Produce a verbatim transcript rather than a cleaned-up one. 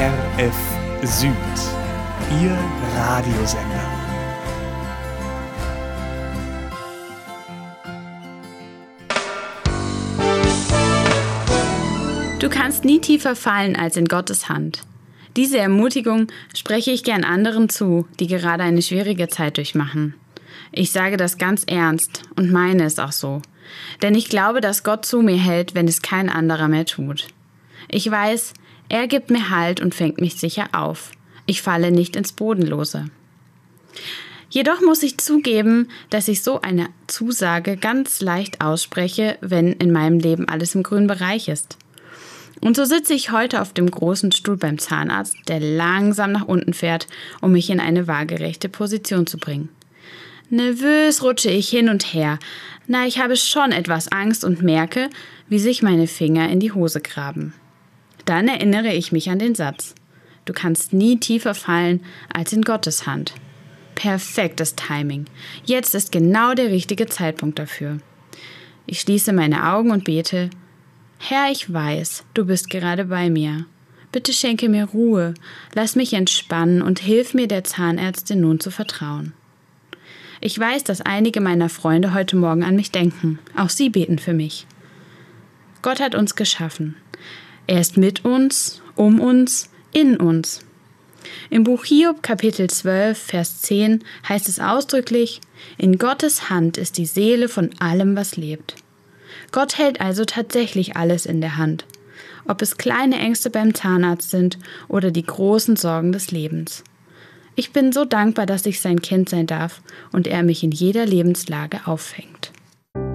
R F Süd, Ihr Radiosender. Du kannst nie tiefer fallen als in Gottes Hand. Diese Ermutigung spreche ich gern anderen zu, die gerade eine schwierige Zeit durchmachen. Ich sage das ganz ernst und meine es auch so. Denn ich glaube, dass Gott zu mir hält, wenn es kein anderer mehr tut. Ich weiß, er gibt mir Halt und fängt mich sicher auf. Ich falle nicht ins Bodenlose. Jedoch muss ich zugeben, dass ich so eine Zusage ganz leicht ausspreche, wenn in meinem Leben alles im grünen Bereich ist. Und so sitze ich heute auf dem großen Stuhl beim Zahnarzt, der langsam nach unten fährt, um mich in eine waagerechte Position zu bringen. Nervös rutsche ich hin und her. Na, ich habe schon etwas Angst und merke, wie sich meine Finger in die Hose graben. Dann erinnere ich mich an den Satz: Du kannst nie tiefer fallen als in Gottes Hand. Perfektes Timing. Jetzt ist genau der richtige Zeitpunkt dafür. Ich schließe meine Augen und bete: Herr, ich weiß, du bist gerade bei mir. Bitte schenke mir Ruhe, lass mich entspannen und hilf mir, der Zahnärztin nun zu vertrauen. Ich weiß, dass einige meiner Freunde heute Morgen an mich denken. Auch sie beten für mich. Gott hat uns geschaffen. Er ist mit uns, um uns, in uns. Im Buch Hiob, Kapitel zwölf, Vers zehn heißt es ausdrücklich: In Gottes Hand ist die Seele von allem, was lebt. Gott hält also tatsächlich alles in der Hand, ob es kleine Ängste beim Zahnarzt sind oder die großen Sorgen des Lebens. Ich bin so dankbar, dass ich sein Kind sein darf und er mich in jeder Lebenslage auffängt.